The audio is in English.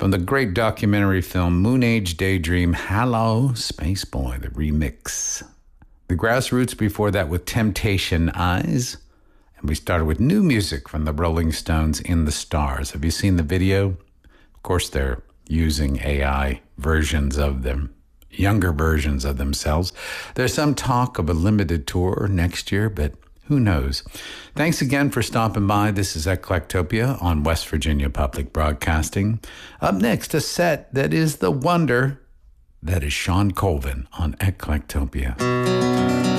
from the great documentary film Moon Age Daydream, Hello, Spaceboy, the remix. The Grassroots before that with Temptation Eyes. And we started with new music from the Rolling Stones, In the Stars. Have you seen the video? Of course, they're using AI versions of them, younger versions of themselves. There's some talk of a limited tour next year, but who knows? Thanks again for stopping by. This is Eclectopia on West Virginia Public Broadcasting. Up next, a set that is the wonder that is Shawn Colvin on Eclectopia.